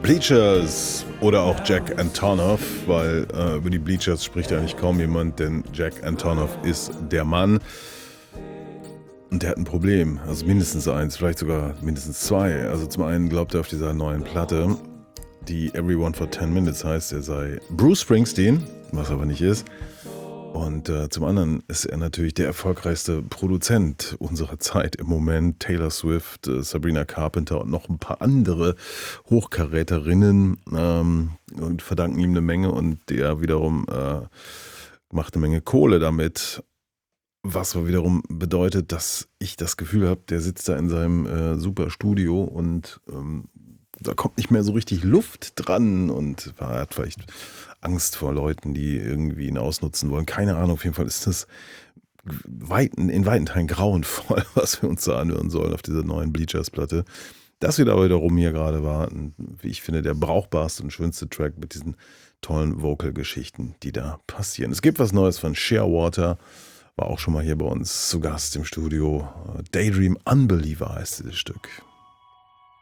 Bleachers oder auch Jack Antonoff, weil über die Bleachers spricht eigentlich kaum jemand, denn Jack Antonoff ist der Mann und der hat ein Problem, also mindestens eins, vielleicht sogar mindestens zwei. Also zum einen glaubt er auf dieser neuen Platte, die Everyone for 10 Minutes heißt, er sei Bruce Springsteen, was aber nicht ist. Und zum anderen ist er natürlich der erfolgreichste Produzent unserer Zeit im Moment. Taylor Swift, Sabrina Carpenter und noch ein paar andere Hochkaräterinnen und verdanken ihm eine Menge und der wiederum macht eine Menge Kohle damit. Was aber wiederum bedeutet, dass ich das Gefühl habe, der sitzt da in seinem super Studio und da kommt nicht mehr so richtig Luft dran und er hat vielleicht Angst vor Leuten, die irgendwie ihn ausnutzen wollen. Keine Ahnung, auf jeden Fall ist das in weiten Teilen grauenvoll, was wir uns da anhören sollen auf dieser neuen Bleachers-Platte. Das wird aber wiederum hier gerade war, wie ich finde, der brauchbarste und schönste Track mit diesen tollen Vocal-Geschichten, die da passieren. Es gibt was Neues von Shearwater, war auch schon mal hier bei uns zu Gast im Studio. Daydream Unbeliever heißt dieses Stück.